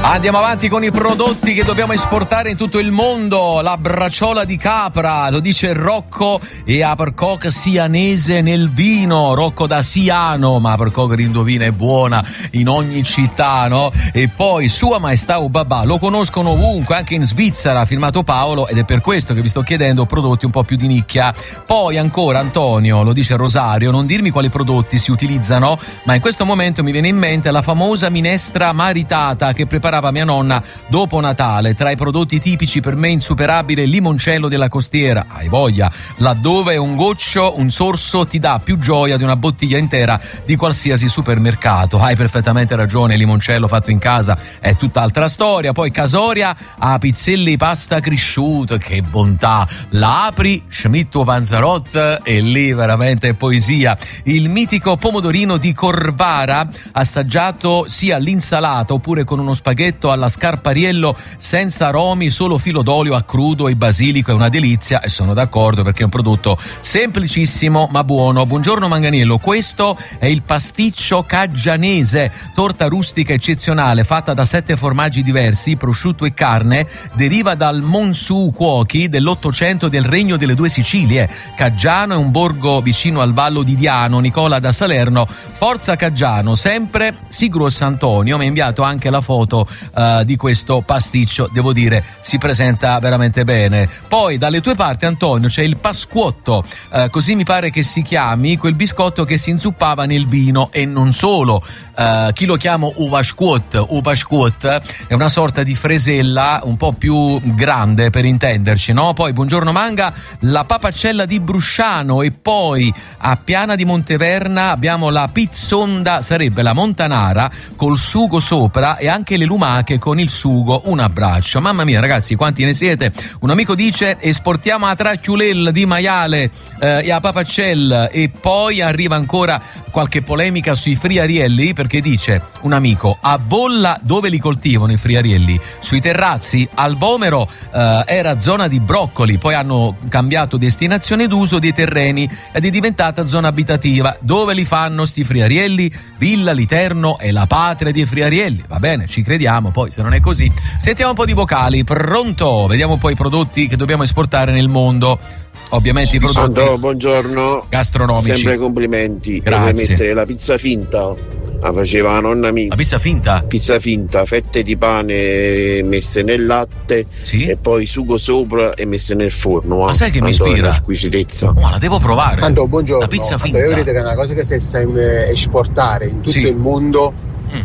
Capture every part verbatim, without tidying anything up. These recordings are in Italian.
Andiamo avanti con i prodotti che dobbiamo esportare in tutto il mondo. La bracciola di capra, lo dice Rocco, e Apercoque sianese nel vino. Rocco da Siano, ma Apercoque indovina è buona in ogni città, no? E poi Sua Maestà o Babà, lo conoscono ovunque, anche in Svizzera, ha firmato Paolo, ed è per questo che vi sto chiedendo prodotti un po' più di nicchia. Poi ancora Antonio, lo dice Rosario, non dirmi quali prodotti si utilizzano, ma in questo momento mi viene in mente la famosa minestra maritata che preparava mia nonna dopo Natale. Tra i prodotti tipici per me insuperabile il limoncello della costiera, hai voglia, laddove un goccio, un sorso ti dà più gioia di una bottiglia intera di qualsiasi supermercato. Hai perfettamente ragione, il limoncello fatto in casa è tutt'altra storia. Poi Casoria a pizzelli pasta cresciuto, che bontà, la apri, schmitto panzarot e lì veramente è poesia. Il mitico pomodorino di Corvara, assaggiato sia all'insalata oppure con uno spaghetto alla scarpariello senza aromi, solo filo d'olio a crudo e basilico, è una delizia, e sono d'accordo perché è un prodotto semplicissimo ma buono. Buongiorno Manganiello, questo è il pasticcio caggianese, torta rustica eccezionale fatta da sette formaggi diversi, prosciutto e carne, deriva dal Monsu Cuochi dell'Ottocento del Regno delle Due Sicilie. Caggiano è un borgo vicino al Vallo di Diano. Nicola da Salerno, forza Caggiano sempre. Sigro Sant'Antonio mi ha inviato anche la foto Uh, di questo pasticcio, devo dire si presenta veramente bene. Poi dalle tue parti Antonio c'è il pasquotto, uh, così mi pare che si chiami, quel biscotto che si inzuppava nel vino, e non solo. Uh, chi lo chiama uvasquot, uvasquot è una sorta di fresella un po' più grande per intenderci, no? Poi buongiorno Manga, la papacella di Brusciano, e poi a Piana di Monteverna abbiamo la pizzonda, sarebbe la montanara col sugo sopra e anche le lumache con il sugo. Un abbraccio. Mamma mia ragazzi, quanti ne siete? Un amico dice esportiamo a Tracchiulel di maiale eh, e a papacella, e poi arriva ancora qualche polemica sui friarielli, perché dice un amico a Bolla dove li coltivano i friarielli? Sui terrazzi. Al Vomero eh, era zona di broccoli, poi hanno cambiato destinazione d'uso dei terreni ed è diventata zona abitativa. Dove li fanno sti friarielli? Villa Literno è la patria dei friarielli. Va bene, ci crediamo, poi se non è così sentiamo un po' di vocali. Pronto? Vediamo poi i prodotti che dobbiamo esportare nel mondo. Ovviamente i prodotti Sandro, buongiorno, gastronomici. Sempre complimenti. Grazie. Devo mettere la pizza finta, la faceva la nonna mia. La pizza finta? Pizza finta, fette di pane messe nel latte, sì? E poi sugo sopra e messe nel forno. Ma sai che mi ispira? È una squisitezza. Ma la devo provare. Tanto buongiorno. La pizza finta. Allora, io credo che è una cosa che si sta in esportare in tutto sì. il mondo. Mm.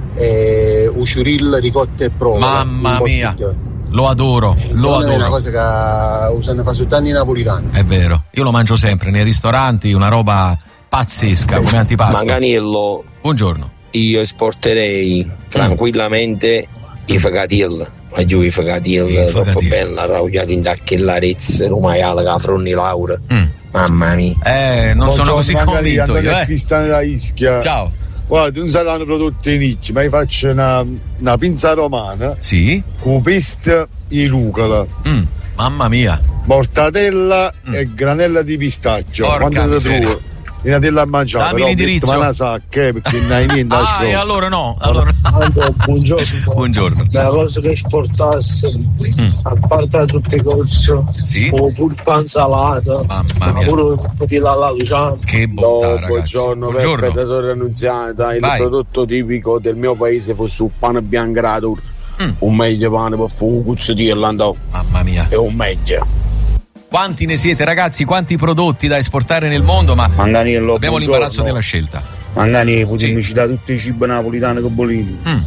È usciuril, ricotta e provola. Mamma mia. Lo adoro, eh, lo adoro. È una cosa che usano fa su tanti napolitani. È vero, io lo mangio sempre nei ristoranti, una roba pazzesca come antipasto. Manganiello, buongiorno. Io esporterei tranquillamente mm. i fagatiel. Ma giù i fagatiel, troppo bella, raugiati in tacchelllarezze, un maiale che fronni Laura. Mm. Mamma mia. Eh, non sono così convinto io, eh. Cristiano da Ischia. Ciao. Guarda, non saranno prodotti in nicchia, ma io faccio una, una pinza romana. Sì. Con peste e rucola. Mm, mamma mia. Mortadella mm. e granella di pistacchio. Quando te trovo? Una della a mangiare. Dammi l'indirizzo. Ma la sacca, eh, perché non hai niente. Ah, e allora no. Allora. Buongiorno. Buongiorno. La cosa che esportasse, mm. a parte tutte cose, sì. o pulpa insalata, mamma mia. Pure la lauciana. Che bontà, no, buongiorno, buongiorno. Peppe Annunziata. Il Vai. prodotto tipico del mio paese fosse un pane biancato. Mm. Un meglio pane per fare un cuzzo di Irlanda. Mamma mia. È un meglio. Quanti ne siete ragazzi? Quanti prodotti da esportare nel mondo? Ma Manganiello, abbiamo l'imbarazzo della scelta. Mangani, potremmo sì. citare tutti i cibi napolitani che bolini. Mm.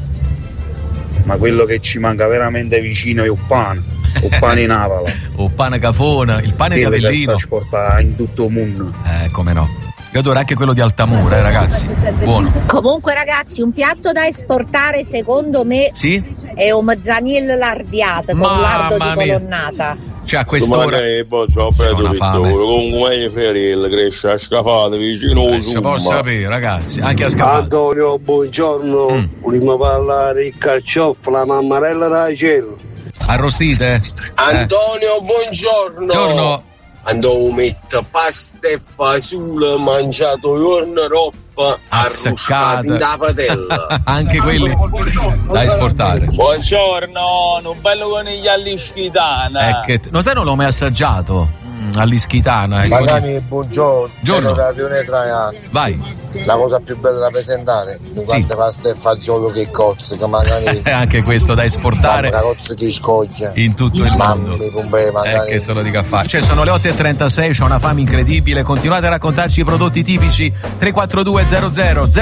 Ma quello che ci manca veramente vicino è il pane. Il pane in Napoli. Il pane cafona, il pane cavellino. Si esporta in tutto il mondo. Eh, come no. Io adoro anche quello di Altamura, eh, ragazzi. Buono. Comunque, ragazzi, un piatto da esportare, secondo me, sì? è un mezzanillo lardiato con Mamma lardo di mia. colonnata. Cioè, a quest'ora c'ho una fame. Comunque Ferrell cresce a scafate vicino. Eh, si può sapere, ragazzi, anche a scafate. Antonio, buongiorno. Mm. Vogliamo parlare di carciofo, la mammarella da cielo. Arrostite? Antonio, buongiorno. Buongiorno. andavo a mettere pasta e fagiolo mangiato giorno roba arruscata in da padella. Anche quelli da esportare. Buongiorno, un bello coniglio all'ischitana. Eh, che t- non sai, non l'ho mai assaggiato. Mm, all'ischitana. Magari buongiorno. Giorno. Ragione Traiano. Vai. La cosa più bella da presentare, quante sì. pasta e fagiolo che cozze, che magari anche questo da esportare cozze che scoglia in tutto il mondo. Pompe, magari... Eh, che te lo dica a fare. Cioè, sono le otto e trentasei, c'ho una fame incredibile. Continuate a raccontarci i prodotti tipici. Tre quattro due zero zero